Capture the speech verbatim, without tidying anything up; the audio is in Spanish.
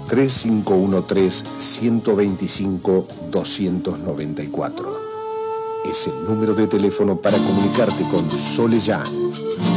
tres cinco uno tres, uno dos cinco, dos nueve cuatro. Es el número de teléfono para comunicarte con Sole Jan.